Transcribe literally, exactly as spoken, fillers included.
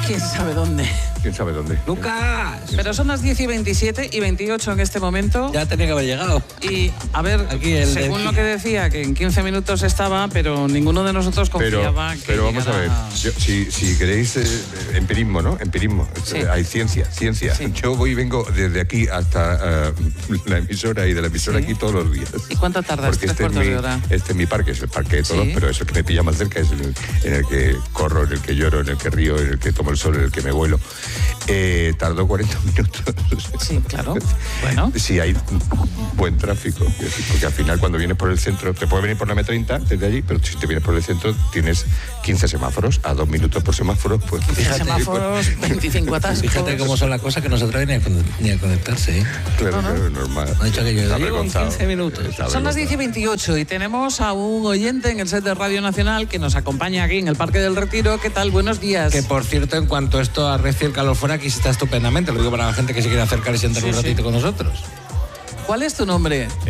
¿Quién sabe dónde? ¿Quién sabe dónde? ¡Lucas! Pero son las diez y veintisiete y veintiocho en este momento. Ya tenía que haber llegado. Y, a ver, Aquí el según de- lo que decía, que en quince minutos estaba, pero ninguno de nosotros Pero, confiaba que pero vamos a ver, llegara- yo- si, si queréis eh, empirismo, ¿no? Empirismo. Sí. Eh, Hay ciencia, ciencia. Sí. Yo voy y vengo desde aquí hasta eh, la emisora y de la emisora Sí. aquí todos los días. ¿Y cuánto tardas? Porque ¿Tres este es, cuartos mi, de hora? este es mi parque, es el parque de todos, Sí. pero es el que me pilla más cerca, es el en el que corro, en el que lloro, en el que río, en el que tomo el sol, en el que me vuelo. Eh, tardó cuarenta minutos. Sí, claro. Bueno. Si hay buen tráfico. Porque al final, cuando vienes por el centro, te puede venir por la eme treinta desde allí, pero si te vienes por el centro, tienes quince semáforos. A dos minutos por semáforo, pues. quince semáforos, veinticinco atascos. Fíjate cómo son las cosas que no se atreven ni a, con- ni a conectarse, ¿eh? Claro, No, no. claro, normal. Ha dicho que yo Está digo en avergonzado. quince minutos. Está Son las diez y avergonzado. veintiocho y tenemos a un oyente en el set de Radio Nacional que nos acompaña aquí en el Parque del Retiro. ¿Qué tal? Buenos días. Que por cierto, en cuanto esto arrecie el calor fuera, aquí está estupendamente. Lo digo para la gente que se quiere acercar y sentar Sí, un sí. ratito con nosotros. ¿Cuál es tu nombre?